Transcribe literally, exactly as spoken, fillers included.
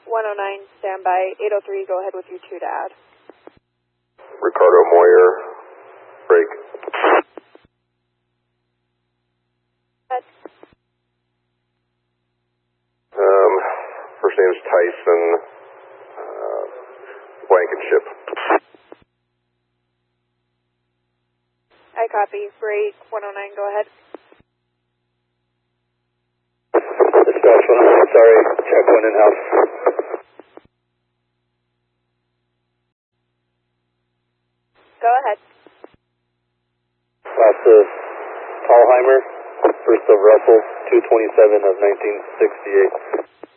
one oh nine, standby. eight oh three, go ahead with your two to add. Ricardo Moyer, break. Add. Um, first name's Tyson uh, Blankenship. I copy. Break. one oh nine, go ahead. Dispatch one oh nine, sorry. Check one in-house. Go ahead. Last of Tallheimer, first of Russell, two twenty-seven of nineteen sixty-eight.